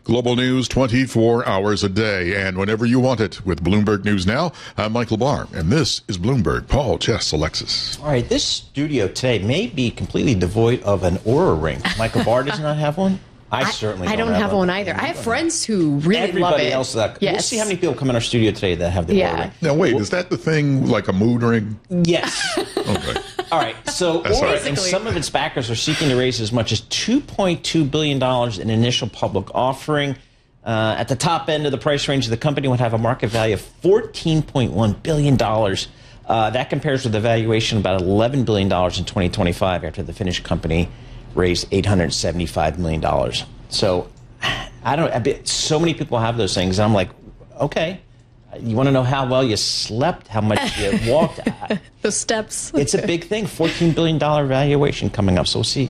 Global news 24 hours a day and whenever you want it with Bloomberg News Now. I'm Michael Barr, and this is Bloomberg. Paul, Jess, Alexis. All right, this studio today may be completely devoid of an Oura ring. Michael Barr does not have one. I certainly don't have one either. I have friends who really Everybody love it. else, yes. We'll see how many people come in our studio today that have the Oura ring. Now, wait, is that the thing like a mood ring? Yes. Okay. All right, so Oura and some of its backers are seeking to raise as much as $2.2 billion in initial public offering. At the top end of the price range, the company would have a market value of $14.1 billion. That compares with the valuation of about $11 billion in 2025 after the Finnish company raised $875 million. So, so many people have those things. And I'm like, okay, you want to know how well you slept, how much you walked? The steps. It's a big thing, $14 billion valuation coming up. So we'll see.